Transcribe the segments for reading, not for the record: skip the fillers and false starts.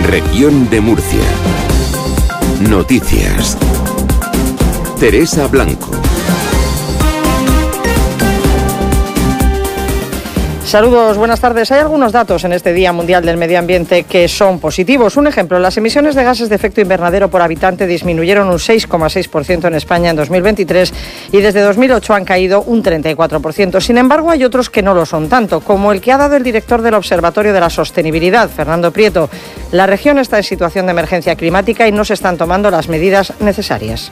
Región de Murcia. Noticias. Teresa Blanco. Saludos, buenas tardes. Hay algunos datos en este Día Mundial del Medio Ambiente que son positivos. Un ejemplo, las emisiones de gases de efecto invernadero por habitante disminuyeron un 6,6% en España en 2023 y desde 2008 han caído un 34%. Sin embargo, hay otros que no lo son tanto, como el que ha dado el director del Observatorio de la Sostenibilidad, Fernando Prieto. La región está en situación de emergencia climática y no se están tomando las medidas necesarias.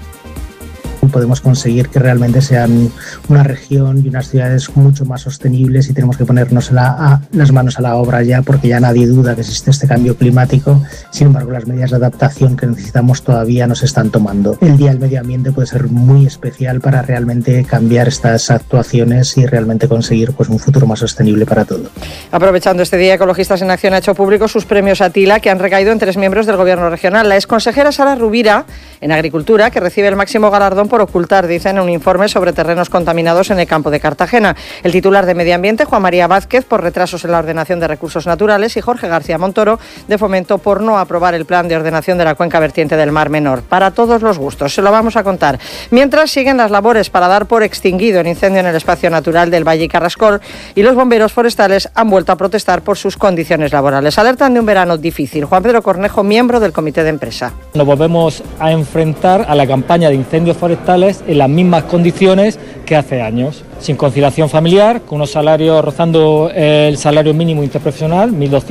Podemos conseguir que realmente sean una región y unas ciudades mucho más sostenibles, y tenemos que ponernos las manos a la obra ya, porque ya nadie duda que existe este cambio climático. Sin embargo, las medidas de adaptación que necesitamos todavía no se están tomando. El Día del Medio Ambiente puede ser muy especial para realmente cambiar estas actuaciones y realmente conseguir un futuro más sostenible para todos. Aprovechando este día, Ecologistas en Acción ha hecho público sus premios Atila, que han recaído en 3 miembros del Gobierno regional. La exconsejera Sara Rubira, en Agricultura, que recibe el máximo galardón por ocultar, dicen, un informe sobre terrenos contaminados en el campo de Cartagena. El titular de Medio Ambiente, Juan María Vázquez, por retrasos en la ordenación de recursos naturales, y Jorge García Montoro, de Fomento, por no aprobar el plan de ordenación de la cuenca vertiente del Mar Menor. Para todos los gustos, se lo vamos a contar. Mientras siguen las labores para dar por extinguido el incendio en el espacio natural del Valle Carrascol, y los bomberos forestales han vuelto a protestar por sus condiciones laborales. Alertan de un verano difícil. Juan Pedro Cornejo, miembro del comité de empresa. Nos volvemos a enfrentar a la campaña de incendios forestales en las mismas condiciones que hace años, sin conciliación familiar, con unos salarios rozando el salario mínimo interprofesional,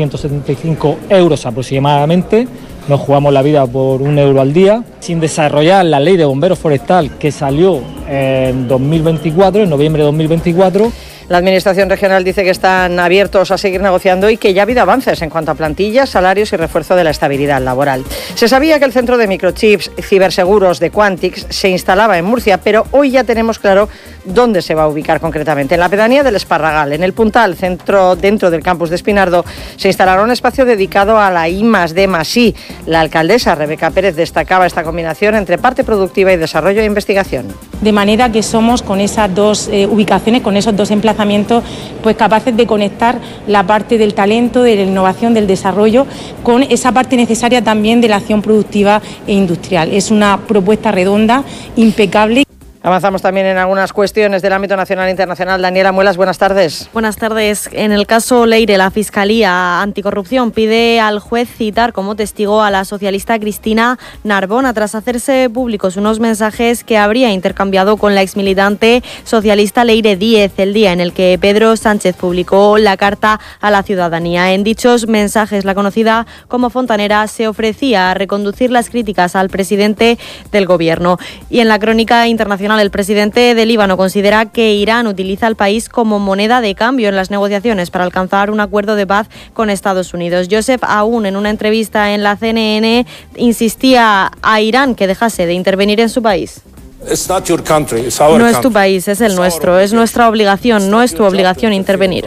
1.275 euros aproximadamente. Nos jugamos la vida por 1 euro al día, sin desarrollar la ley de bomberos forestal que salió en 2024, en noviembre de 2024. La Administración regional dice que están abiertos a seguir negociando y que ya ha habido avances en cuanto a plantillas, salarios y refuerzo de la estabilidad laboral. Se sabía que el centro de microchips ciberseguros de Quantix se instalaba en Murcia, pero hoy ya tenemos claro dónde se va a ubicar concretamente. En la pedanía del Esparragal, en el Puntal, dentro del campus de Espinardo, se instalará un espacio dedicado a la I+D+I. La alcaldesa Rebeca Pérez destacaba esta combinación entre parte productiva y desarrollo e investigación. De manera que somos, con esas dos ubicaciones, con esos dos emplazamientos, pues capaces de conectar la parte del talento, de la innovación, del desarrollo, con esa parte necesaria también de la acción productiva e industrial. Es una propuesta redonda, impecable. Avanzamos también en algunas cuestiones del ámbito nacional e internacional. Daniela Muelas, buenas tardes. Buenas tardes. En el caso Leire, la Fiscalía Anticorrupción pide al juez citar como testigo a la socialista Cristina Narbona tras hacerse públicos unos mensajes que habría intercambiado con la exmilitante socialista Leire Díez el día en el que Pedro Sánchez publicó la carta a la ciudadanía. En dichos mensajes, la conocida como Fontanera se ofrecía a reconducir las críticas al presidente del gobierno. Y en la crónica internacional, el presidente de Líbano considera que Irán utiliza al país como moneda de cambio en las negociaciones para alcanzar un acuerdo de paz con Estados Unidos. Joseph Aoun, en una entrevista en la CNN, insistía a Irán que dejase de intervenir en su país. No es tu país, es el nuestro. Es nuestra obligación, no es tu obligación intervenir.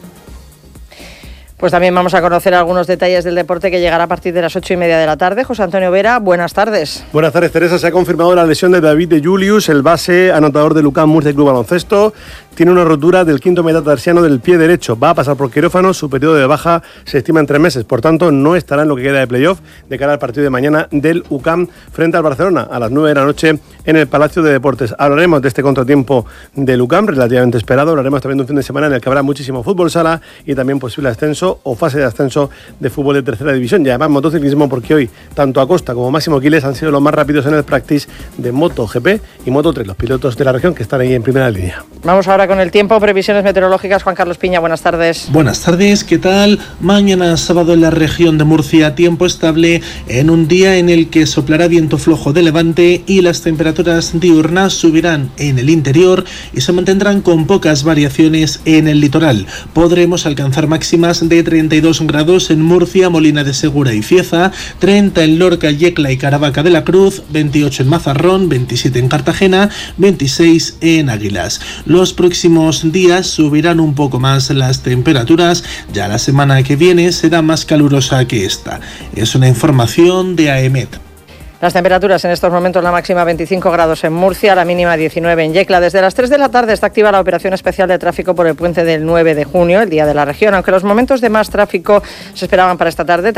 Pues también vamos a conocer algunos detalles del deporte que llegará a partir de las 8:30 de la tarde. José Antonio Vera, buenas tardes. Buenas tardes, Teresa. Se ha confirmado la lesión de David de Julius, el base anotador del UCAM Murcia Club Baloncesto. Tiene una rotura del quinto metatarsiano del pie derecho. Va a pasar por quirófano. Su periodo de baja se estima en 3 meses. Por tanto, no estará en lo que queda de playoff de cara al partido de mañana del UCAM frente al Barcelona a las 9 de la noche en el Palacio de Deportes. Hablaremos de este contratiempo del UCAM, relativamente esperado. Hablaremos también de un fin de semana en el que habrá muchísimo fútbol sala y también posible ascenso o fase de ascenso de fútbol de tercera división. Y además motociclismo, porque hoy tanto Acosta como Máximo Quiles han sido los más rápidos en el practice de MotoGP y Moto3, los pilotos de la región que están ahí en primera línea. Vamos ahora con el tiempo, previsiones meteorológicas. Juan Carlos Piña, buenas tardes. Buenas tardes, ¿qué tal? Mañana sábado en la región de Murcia, tiempo estable en un día en el que soplará viento flojo de levante y las temperaturas diurnas subirán en el interior y se mantendrán con pocas variaciones en el litoral. Podremos alcanzar máximas de 32 grados en Murcia, Molina de Segura y Cieza, 30 en Lorca, Yecla y Caravaca de la Cruz, 28 en Mazarrón, 27 en Cartagena, 26 en Águilas. Los próximos días subirán un poco más las temperaturas, ya la semana que viene será más calurosa que esta. Es una información de AEMET. Las temperaturas en estos momentos, la máxima 25 grados en Murcia, la mínima 19 en Yecla. Desde las 3 de la tarde está activa la operación especial de tráfico por el puente del 9 de junio, el Día de la Región. Aunque los momentos de más tráfico se esperaban para esta tarde,